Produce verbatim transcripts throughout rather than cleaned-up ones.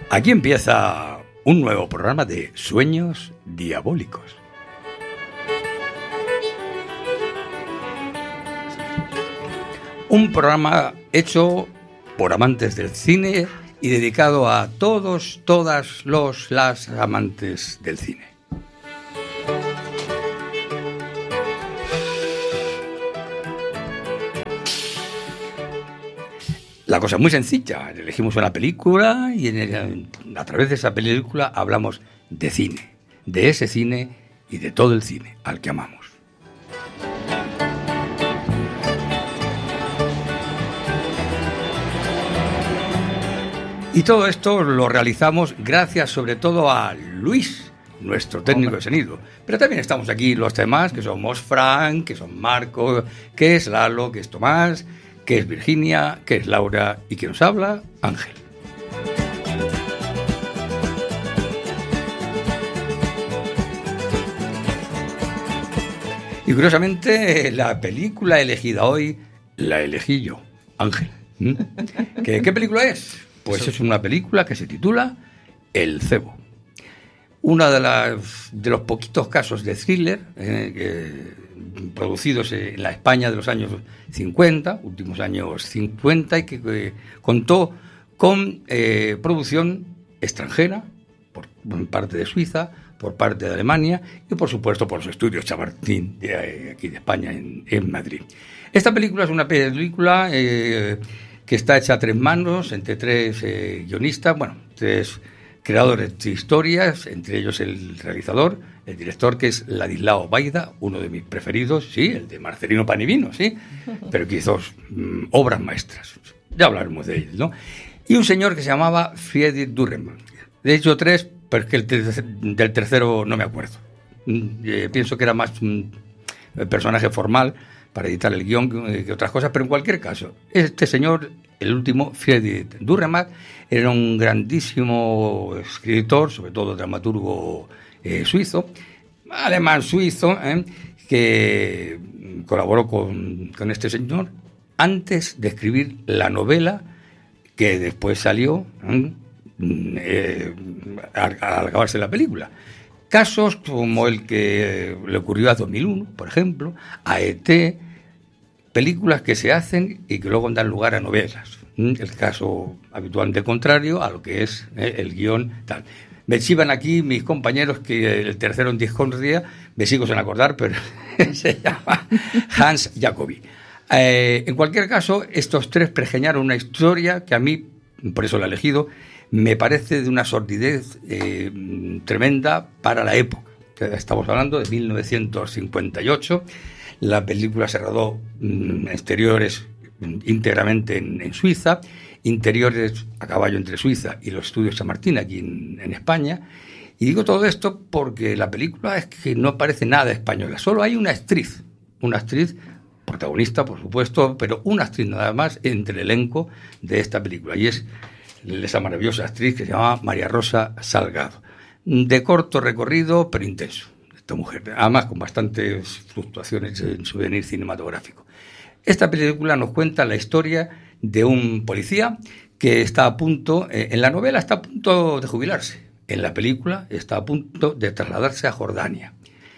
Aquí empieza un nuevo programa de Sueños Diabólicos. Un programa hecho por amantes del cine y dedicado a todos, todas los, las amantes del cine. La cosa es muy sencilla, elegimos una película y en el, a través de esa película hablamos de cine, de ese cine y de todo el cine al que amamos. Y todo esto lo realizamos gracias sobre todo a Luis, nuestro técnico de sonido. Pero también estamos aquí los demás, que somos Frank, que son Marco, que es Lalo, que es Tomás, que es Virginia, que es Laura y que nos habla, Ángel. Y curiosamente, la película elegida hoy la elegí yo, Ángel. ¿Mm? ¿Qué, ¿Qué película es? Pues es una película que se titula El Cebo. Uno de, las, de los poquitos casos de thriller eh, que, producidos en la España de los años cincuenta, últimos años cincuenta, y que, que contó con eh, producción extranjera, por, por parte de Suiza, por parte de Alemania y, por supuesto, por los estudios Chamartín de aquí de España, en, en Madrid. Esta película es una película Eh, que está hecha a tres manos, entre tres eh, guionistas, bueno, tres creadores de historias, entre ellos el realizador, el director, que es Ladislao Baida, uno de mis preferidos, sí, el de Marcelino Pan y Vino, sí, pero que hizo mm, obras maestras, ya hablaremos de él, ¿no? Y un señor que se llamaba Friedrich Dürrenmatt. De hecho, tres, pero es que el ter- del tercero no me acuerdo. Mm, eh, pienso que era más un mm, personaje formal para editar el guión que otras cosas, pero en cualquier caso, este señor, el último, Friedrich Dürrenmatt, era un grandísimo escritor, sobre todo dramaturgo eh, suizo, alemán suizo, eh, que colaboró con, con este señor antes de escribir la novela que después salió eh, eh, al, al acabarse la película. Casos como el que le ocurrió a dos mil uno, por ejemplo, a E T, películas que se hacen y que luego dan lugar a novelas. El caso habitualmente contrario a lo que es eh, el guión tal. Me chivan aquí mis compañeros que el tercero en discordia, me sigo sin acordar, pero se llama Hans Jacobi. Eh, en cualquier caso, estos tres pergeñaron una historia que a mí, por eso la he elegido, me parece de una sordidez eh, tremenda para la época. Estamos hablando de mil novecientos cincuenta y ocho. La película se rodó en exteriores íntegramente en, en Suiza, interiores a caballo entre Suiza y los estudios Chamartín aquí en, en España. Y digo todo esto porque la película es que no parece nada española. Solo hay una actriz, una actriz protagonista, por supuesto, pero una actriz nada más entre el elenco de esta película. Y es esa maravillosa actriz que se llama María Rosa Salgado, de corto recorrido pero intenso, esta mujer, además con bastantes fluctuaciones en su venir cinematográfico. Esta película nos cuenta la historia de un policía que está a punto, eh, en la novela está a punto de jubilarse, en la película está a punto de trasladarse a Jordania,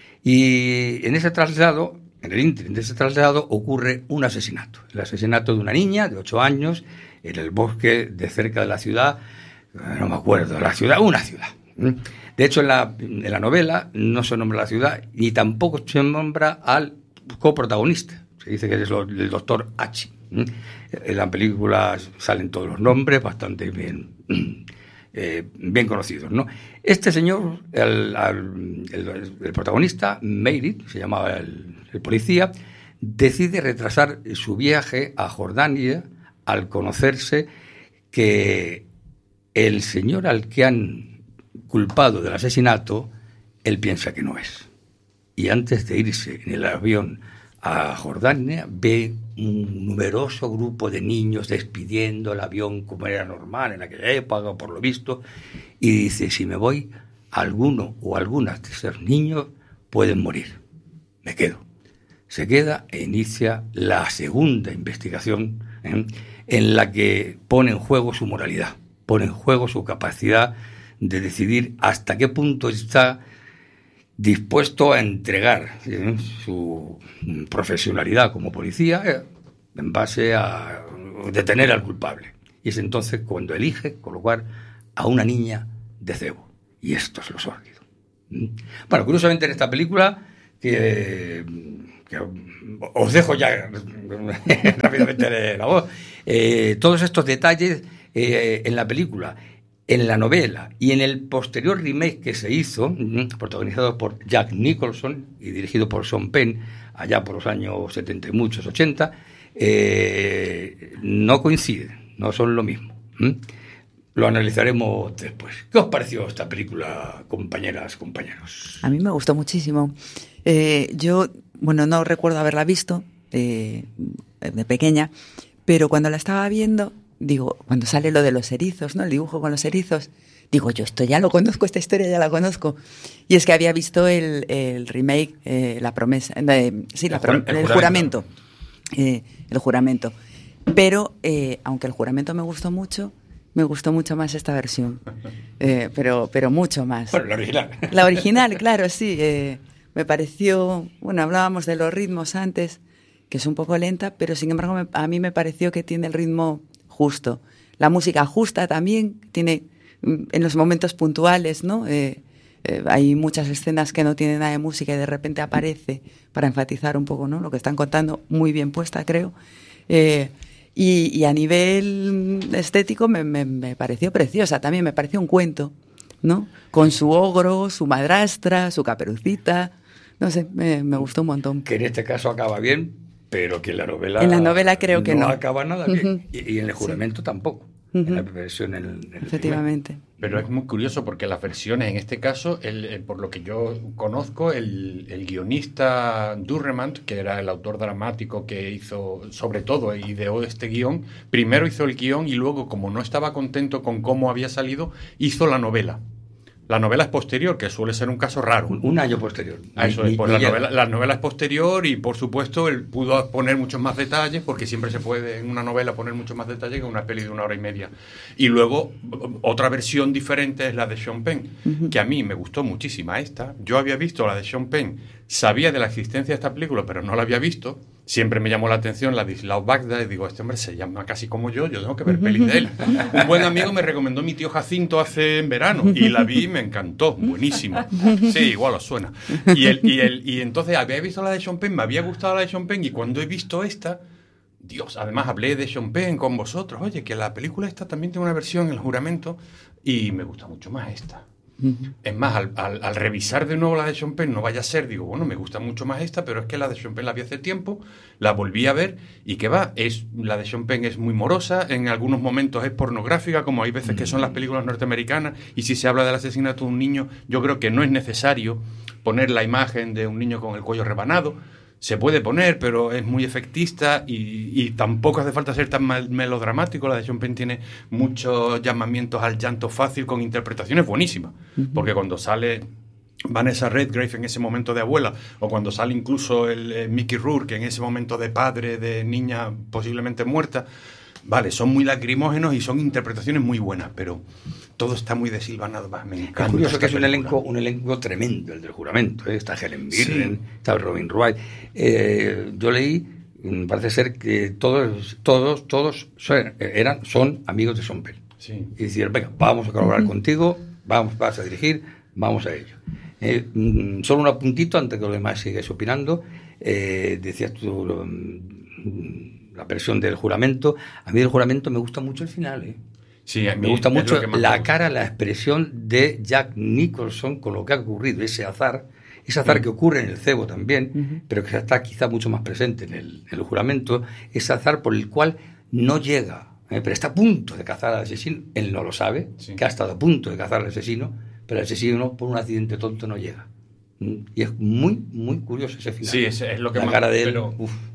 y en ese traslado, en el ínterin de ese traslado, ocurre un asesinato, el asesinato de una niña de ocho años, en el bosque de cerca de la ciudad, no me acuerdo, la ciudad, una ciudad. De hecho, en la, en la novela no se nombra la ciudad, ni tampoco se nombra al coprotagonista. Se dice que es lo, el doctor H. En la película salen todos los nombres bastante bien, eh, bien conocidos, ¿no? Este señor, el, el, el, el protagonista, Meirit, se llamaba el, el policía, decide retrasar su viaje a Jordania al conocerse que el señor al que han culpado del asesinato, él piensa que no es. Y antes de irse en el avión a Jordania, ve un numeroso grupo de niños despidiendo el avión como era normal en aquella época, por lo visto, y dice, si me voy, alguno o algunas de esos niños pueden morir. Me quedo. Se queda e inicia la segunda investigación, ¿eh?, en la que pone en juego su moralidad, pone en juego su capacidad de decidir hasta qué punto está dispuesto a entregar ¿eh? su profesionalidad como policía eh, en base a detener al culpable. Y es entonces cuando elige colocar a una niña de cebo. Y esto es lo sórdido. Bueno, curiosamente en esta película, que, que os dejo ya rápidamente la voz, eh, todos estos detalles eh, en la película, en la novela y en el posterior remake que se hizo, protagonizado por Jack Nicholson y dirigido por Sean Penn, allá por los años setenta y muchos, ochenta, eh, no coinciden, no son lo mismo. ¿Mm? Lo analizaremos después. ¿Qué os pareció esta película, compañeras, compañeros? A mí me gustó muchísimo. Eh, yo, bueno, no recuerdo haberla visto eh, de pequeña, pero cuando la estaba viendo, digo, cuando sale lo de los erizos, ¿no? El dibujo con los erizos, digo, yo esto ya lo conozco, esta historia ya la conozco. Y es que había visto el, el remake, eh, la promesa, eh, sí, el, la prom- el, el juramento, eh, el juramento. Pero, eh, aunque el juramento me gustó mucho, me gustó mucho más esta versión, eh, pero, pero mucho más. Bueno, la original. La original, claro, sí. Eh, me pareció, bueno, hablábamos de los ritmos antes, que es un poco lenta, pero sin embargo me, a mí me pareció que tiene el ritmo justo. La música justa también, tiene en los momentos puntuales, ¿no? Eh, eh, hay muchas escenas que no tienen nada de música y de repente aparece para enfatizar un poco, ¿no? Lo que están contando, muy bien puesta, creo. Eh, y, y a nivel estético me, me, me pareció preciosa, también me pareció un cuento, ¿no? Con su ogro, su madrastra, su Caperucita, no sé, me, me gustó un montón. Que en este caso acaba bien, pero que en la novela... En la novela creo que no. No acaba nada bien. Uh-huh. y, y en el juramento sí. tampoco. Uh-huh. En la versión... En el, en Efectivamente. El pero es muy curioso porque las versiones, en este caso, el, el, por lo que yo conozco, el, el guionista Durremant, que era el autor dramático que hizo, sobre todo, ideó este guión, primero hizo el guión y luego, como no estaba contento con cómo había salido, hizo la novela. La novela es posterior, que suele ser un caso raro. Un, un año posterior. A eso es, pues la novela, la novela es posterior y, por supuesto, él pudo poner muchos más detalles, porque siempre se puede en una novela poner muchos más detalles que en una peli de una hora y media. Y luego, otra versión diferente es la de Sean Penn, uh-huh. que a mí me gustó muchísima esta. Yo había visto la de Sean Penn, sabía de la existencia de esta película, pero no la había visto. Siempre me llamó la atención la de Isla Bagdad y digo, este hombre se llama casi como yo, yo tengo que ver pelis de él. Un buen amigo me recomendó mi tío Jacinto hace en verano y la vi y me encantó, buenísima. Sí, igual os suena. Y, el, y, el, y entonces había visto la de Sean Penn, me había gustado la de Sean Penn y cuando he visto esta, Dios, además hablé de Sean Penn con vosotros, oye, que la película esta también tiene una versión, El Juramento, y me gusta mucho más esta. Uh-huh. Es más, al, al, al revisar de nuevo la de Sean Penn, no vaya a ser, digo, bueno, me gusta mucho más esta, pero es que la de Sean Penn la vi hace tiempo, la volví a ver, y que va, es, la de Sean Penn es muy morosa, en algunos momentos es pornográfica, como hay veces que son las películas norteamericanas, y si se habla del asesinato de un niño, yo creo que no es necesario poner la imagen de un niño con el cuello rebanado. Se puede poner, pero es muy efectista y, y tampoco hace falta ser tan mal, melodramático. La de Sean Penn tiene muchos llamamientos al llanto fácil con interpretaciones buenísimas. Uh-huh. Porque cuando sale Vanessa Redgrave en ese momento de abuela, o cuando sale incluso el, el Mickey Rourke en ese momento de padre de niña posiblemente muerta, vale, son muy lacrimógenos y son interpretaciones muy buenas, pero todo está muy desilvanado. Me encanta. Es curioso que es un elenco, un elenco tremendo, el del Juramento. ¿eh? Está Helen Mirren, sí. está Robin Wright. Eh, yo leí, parece ser que todos, todos, todos son, eran, son amigos de Sean Penn. Sí. Y decir, venga, vamos a colaborar uh-huh. contigo, vamos, vas a dirigir, vamos a ello. Eh, mm, solo un apuntito antes que los demás sigues opinando. Eh, decías tú mm, la versión del Juramento. A mí del Juramento me gusta mucho el final, ¿eh? Sí, a mí me gusta mucho la gusta. cara, la expresión de Jack Nicholson con lo que ha ocurrido, ese azar, ese azar uh-huh. que ocurre en el cebo también, uh-huh. pero que está quizá mucho más presente en el, en el Juramento, ese azar por el cual no llega, ¿eh? pero está a punto de cazar al asesino, él no lo sabe, sí. que ha estado a punto de cazar al asesino, pero el asesino por un accidente tonto no llega. Y es muy, muy curioso ese final. Sí, es, es lo que la más... cara de él, pero... uf.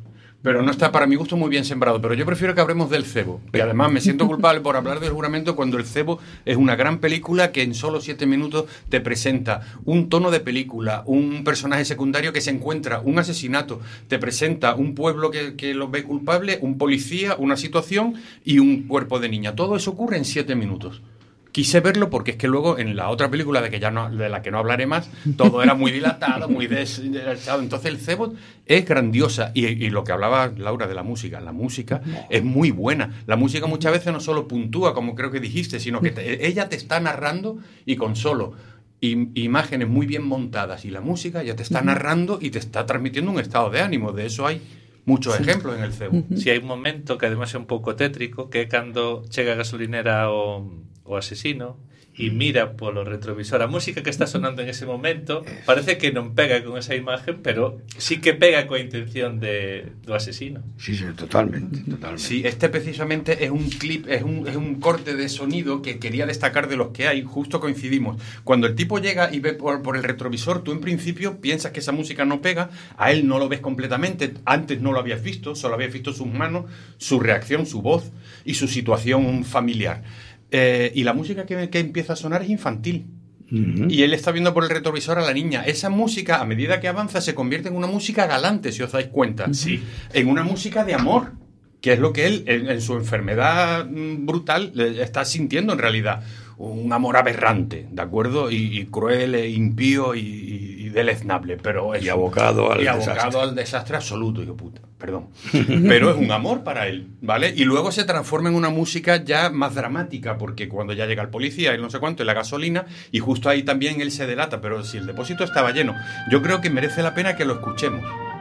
pero no está para mi gusto muy bien sembrado. Pero yo prefiero que hablemos del Cebo. Y además me siento culpable por hablar del Juramento cuando el Cebo es una gran película que en solo siete minutos te presenta un tono de película, un personaje secundario que se encuentra, un asesinato, te presenta un pueblo que, que lo ve culpable, un policía, una situación y un cuerpo de niña. Todo eso ocurre en siete minutos. Quise verlo porque es que luego en la otra película de que ya no, de la que no hablaré más, todo era muy dilatado, muy desechado. Entonces el Cebo es grandiosa. Y, y lo que hablaba Laura de la música, la música es muy buena. La música muchas veces no solo puntúa, como creo que dijiste, sino que te, ella te está narrando y con solo i- imágenes muy bien montadas y la música ya te está narrando y te está transmitiendo un estado de ánimo. De eso hay muchos sí. ejemplos en el Cebo. Si hai un momento que además é un pouco tétrico, que é cando chega a gasolinera o, o asesino e mira polo retrovisor a música que está sonando en ese momento, parece que non pega con esa imagen, pero sí que pega coa intención de, do asesino. Sí, sí, totalmente, totalmente. Sí, este precisamente es un clip, es un, es un corte de sonido que quería destacar de los que hay, justo coincidimos. Cuando el tipo llega y ve por, por el retrovisor, tú en principio piensas que esa música no pega, a él no lo ves completamente, antes no lo habías visto, solo habías visto sus manos, su reacción, su voz y su situación familiar. Eh, y la música que, que empieza a sonar es infantil. Uh-huh. Y él está viendo por el retrovisor a la niña. Esa música, a medida que avanza, se convierte en una música galante, si os dais cuenta. Sí. En una música de amor, que es lo que él, en, en su enfermedad brutal, está sintiendo en realidad. Un amor aberrante, ¿de acuerdo? Y, y cruel, e impío y, y, y deleznable, pero es y abocado al y desastre. abocado al desastre absoluto, hijo puta, perdón. Pero es un amor para él, ¿vale? Y luego se transforma en una música ya más dramática, porque cuando ya llega el policía y no sé cuánto, y la gasolina, y justo ahí también él se delata, pero si el depósito estaba lleno, yo creo que merece la pena que lo escuchemos.